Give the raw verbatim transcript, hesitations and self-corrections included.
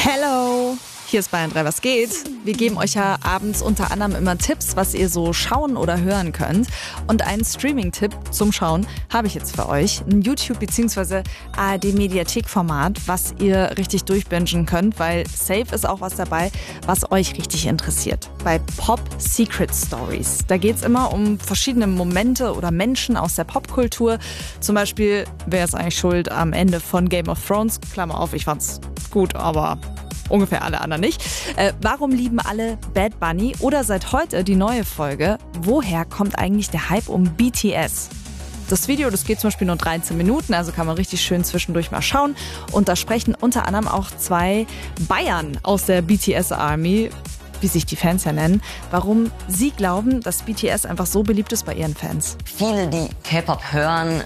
Hello! Hier ist Bayern drei, was geht? Wir geben euch ja abends unter anderem immer Tipps, was ihr so schauen oder hören könnt. Und einen Streaming-Tipp zum Schauen habe ich jetzt für euch. Ein YouTube- bzw. A R D-Mediathek-Format, was ihr richtig durchbingen könnt, weil safe ist auch was dabei, was euch richtig interessiert. Bei Pop Secret Stories. Da geht es immer um verschiedene Momente oder Menschen aus der Popkultur. Zum Beispiel, wer ist eigentlich schuld am Ende von Game of Thrones? Klammer auf, ich fand's gut, aber ungefähr alle anderen nicht. Äh, warum lieben alle Bad Bunny? Oder seit heute die neue Folge, woher kommt eigentlich der Hype um B T S? Das Video, das geht zum Beispiel nur dreizehn Minuten, also kann man richtig schön zwischendurch mal schauen. Und da sprechen unter anderem auch zwei Bayern aus der B T S Army, wie sich die Fans ja nennen, warum sie glauben, dass B T S einfach so beliebt ist bei ihren Fans. Viele, die K-Pop hören,